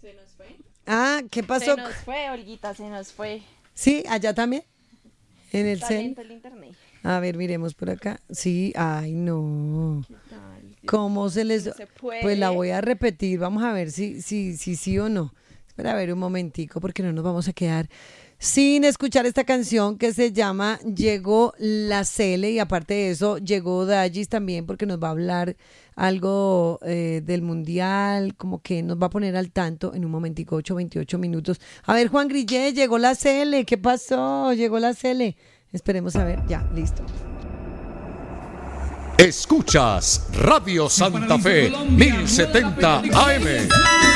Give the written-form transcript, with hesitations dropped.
¿Se nos fue? Ah, ¿qué pasó? Se nos fue, Olguita, se nos fue. Sí, allá también. En el Está cel. lento el internet. A ver, miremos por acá. Sí, ay, no. ¿Qué tal? ¿Cómo se les.? No se puede. Pues la voy a repetir. Vamos a ver si sí o no. Espera a ver un momentico, porque no nos vamos a quedar sin escuchar esta canción que se llama Llegó la Cele, y aparte de eso llegó Dallis también, porque nos va a hablar algo del mundial, como que nos va a poner al tanto en un momentico, 8:28. A ver, Juan Grillé, llegó la Cele, ¿qué pasó? Llegó la Cele. Esperemos a ver, ya, listo. Escuchas Radio Santa Fe 1070 AM.